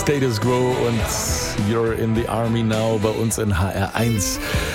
Status Quo und You're in the Army Now bei uns in HR1.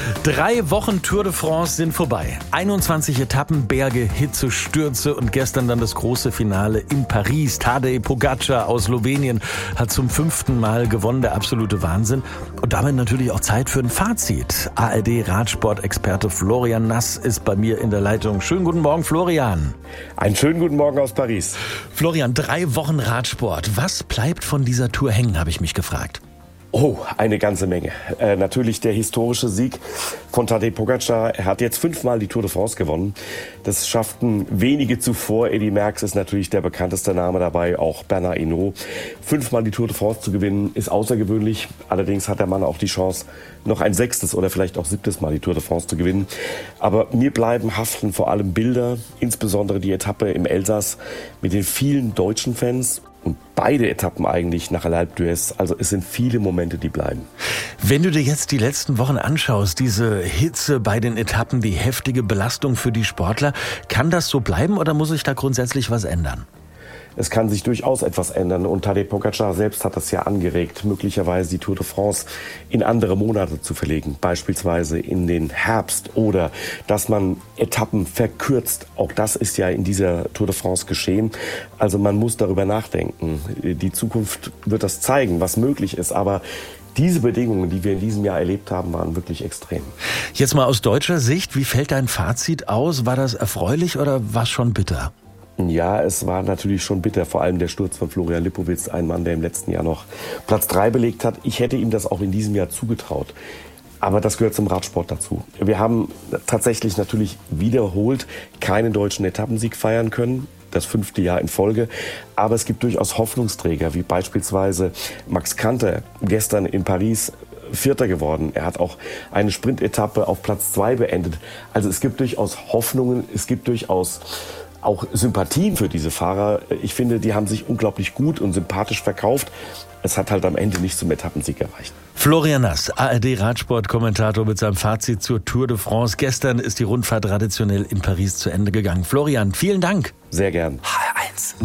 3 Wochen Tour de France sind vorbei. 21 Etappen, Berge, Hitze, Stürze und gestern dann das große Finale in Paris. Tadej Pogačar aus Slowenien hat zum 5. Mal gewonnen, der absolute Wahnsinn. Und damit natürlich auch Zeit für ein Fazit. ARD-Radsport-Experte Florian Nass ist bei mir in der Leitung. Schönen guten Morgen, Florian. Einen schönen guten Morgen aus Paris. Florian, 3 Wochen Radsport. Was bleibt von dieser Tour hängen, habe ich mich gefragt. Oh, eine ganze Menge. Natürlich der historische Sieg von Tadej Pogačar. Er hat jetzt 5-mal die Tour de France gewonnen. Das schafften wenige zuvor. Eddy Merckx ist natürlich der bekannteste Name dabei, auch Bernard Hinault. 5-mal die Tour de France zu gewinnen, ist außergewöhnlich. Allerdings hat der Mann auch die Chance, noch ein 6. oder vielleicht auch 7. Mal die Tour de France zu gewinnen. Aber mir bleiben haften vor allem Bilder, insbesondere die Etappe im Elsass mit den vielen deutschen Fans. Und beide Etappen eigentlich nach l'Alpe d'Huez. Also es sind viele Momente, die bleiben. Wenn du dir jetzt die letzten Wochen anschaust, diese Hitze bei den Etappen, die heftige Belastung für die Sportler, kann das so bleiben oder muss sich da grundsätzlich was ändern? Es kann sich durchaus etwas ändern und Tadej Pogačar selbst hat das ja angeregt, möglicherweise die Tour de France in andere Monate zu verlegen, beispielsweise in den Herbst oder dass man Etappen verkürzt. Auch das ist ja in dieser Tour de France geschehen. Also man muss darüber nachdenken. Die Zukunft wird das zeigen, was möglich ist, aber diese Bedingungen, die wir in diesem Jahr erlebt haben, waren wirklich extrem. Jetzt mal aus deutscher Sicht, wie fällt dein Fazit aus? War das erfreulich oder war es schon bitter? Ja, es war natürlich schon bitter, vor allem der Sturz von Florian Lipowitz, ein Mann, der im letzten Jahr noch Platz 3 belegt hat. Ich hätte ihm das auch in diesem Jahr zugetraut. Aber das gehört zum Radsport dazu. Wir haben tatsächlich natürlich wiederholt keinen deutschen Etappensieg feiern können. Das 5. Jahr in Folge. Aber es gibt durchaus Hoffnungsträger, wie beispielsweise Max Kanter, gestern in Paris Vierter geworden. Er hat auch eine Sprintetappe auf Platz 2 beendet. Also es gibt durchaus Hoffnungen, es gibt durchaus auch Sympathien für diese Fahrer. Ich finde, die haben sich unglaublich gut und sympathisch verkauft. Es hat halt am Ende nicht zum Etappensieg erreicht. Florian Nass, ARD-Radsport-Kommentator mit seinem Fazit zur Tour de France. Gestern ist die Rundfahrt traditionell in Paris zu Ende gegangen. Florian, vielen Dank. Sehr gern. HR1.